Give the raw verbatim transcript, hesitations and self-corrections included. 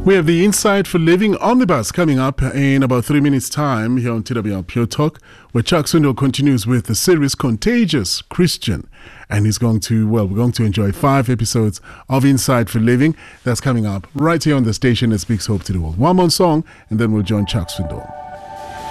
We have the Insight for Living Omnibus coming up in about three minutes' time here on T W R Pure Talk, where Chuck Swindoll continues with the series Contagious Christian. And he's going to, well, we're going to enjoy five episodes of Insight for Living. That's coming up right here on the station that speaks hope to the world. One more song, and then we'll join Chuck Swindoll.